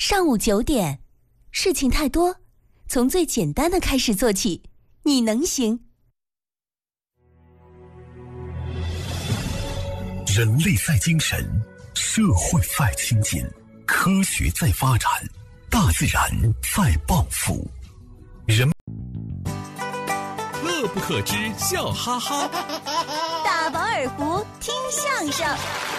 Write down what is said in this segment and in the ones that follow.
上午9点，事情太多，从最简单的开始做起，你能行。 人类在精神，社会在亲近，科学在发展，大自然在报复。人乐不可支，笑哈哈。 大饱耳福，听相声。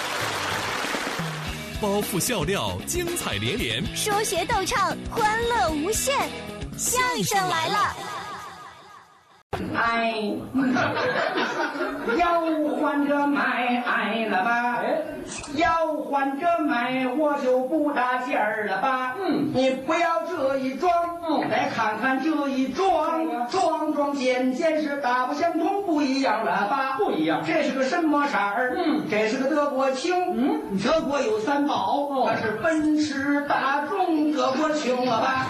包袱笑料，精彩连连； 说学逗唱，欢乐无限。相声来了！ 哎，要换着买了吧？要换着买，我就不搭劲儿了吧？你不要这一装，再看看这一装，装件是大不相同，不一样了吧？不一样。这是个什么色儿？这是个德国青。德国有3宝，它是奔驰、大众、德国青了吧？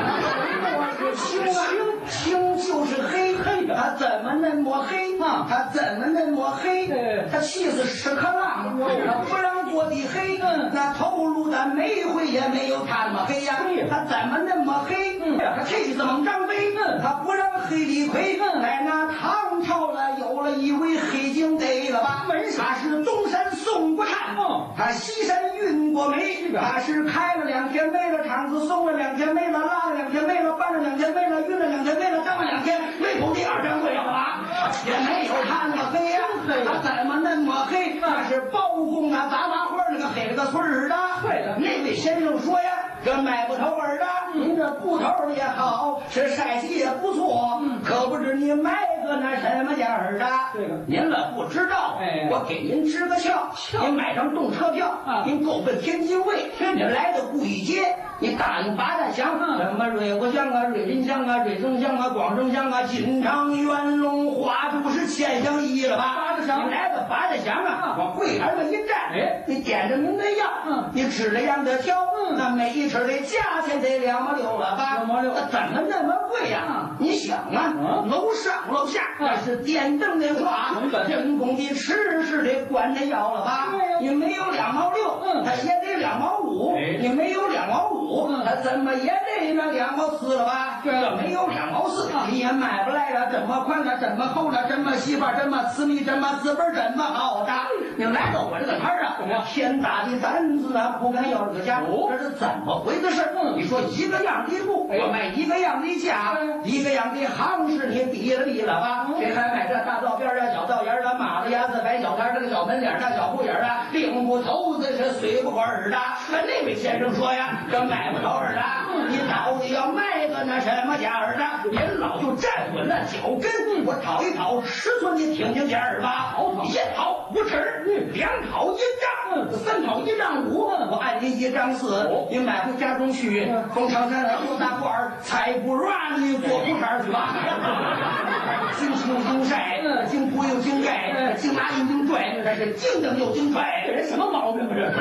青就是黑，它怎么那么黑？它怎么那么黑？它气死屎壳郎，它不让过的黑，那投入的煤灰也没有它那么黑呀。它怎么那么黑？它气死猛张飞，它不让黑李逵。在那唐朝了，有了一位黑警队了吧？他是东山宋国汉，他西山运过煤，他是开了2天煤了，厂子送了2天煤了，拉了2天煤了，搬了2天煤了，运了2天煤了，张了2天，煤口第2天会了吧？也没有他那么黑呀，他怎么那么黑？他是包公啊，杂花花那个黑了个村儿的。对的，那位先生说呀，这买不头儿的，您这布头也好，是晒洗也不错，可不知你买个那什么价儿的？这个您了不知道，我给您支个窍，您买张动车票，您够奔天津卫，您来到故意街，你答应八大乡，什么瑞国乡啊、瑞林乡啊、瑞增乡啊、广正乡啊、金昌、元龙、花都是千乡一了吧？八大乡，你来到八大乡啊，往柜台上一站，你点着您的药，你指着样的挑，那每一尺的价钱得2毛6了吧？2毛6，那怎么那么贵呀？你想啊，楼上楼下那是电灯的话，人工的吃是得管它要了吧？你没有2毛6，它也得2毛5，你没有2毛5，它怎么也得那2毛4了吧？这没有2毛4，你也买不来了，这么宽了，这么厚了，这么细吧，这么私密，这么资本，这么好的。你来到我这个摊儿啊，天大的胆子啊，不敢要这个价，这是怎么回的事？你说一个样的布，我卖一个样的价，一个样的行市，你比了吧？谁还买这大道边啊、小道沿啊、马子牙子、白小摊这个小门脸大小布眼啊，领不头子是随不过耳的。那位先生说呀，这买不着耳的，你到底要卖个那什么价儿的？您老就站稳了脚跟，我讨一讨尺寸，你听听价儿吧。1讨5尺，2讨1丈，3讨1丈5，我按您1丈4，您买回家中去，从长山来多大罐儿，才不让你做裤衩去吧？经清经晒，经铺又经盖，经拿又经拽，这是经蹬又经拽，这人什么毛病啊？这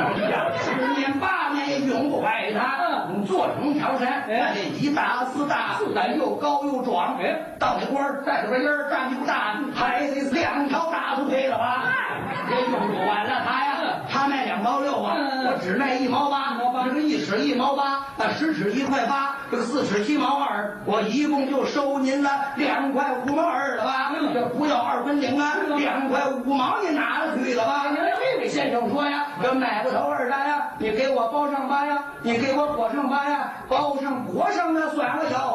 10年8年也用不坏它。做成长山，那得1大4大，4大又高又壮。到那官儿带着个音儿，站起不大，还得2条大腿腿了吧？也用不完了它呀。他卖2毛6啊，我只卖1毛8，这个1尺1毛8，那10尺1块8，这个4尺7毛2，我一共就收您了2块5毛2了吧？这不要2分领啊，2块5毛你拿了去了吧？这位先生说呀，这买不头儿的呀，你给我包上吧呀，你给我裹上吧呀，包上裹上那算个要。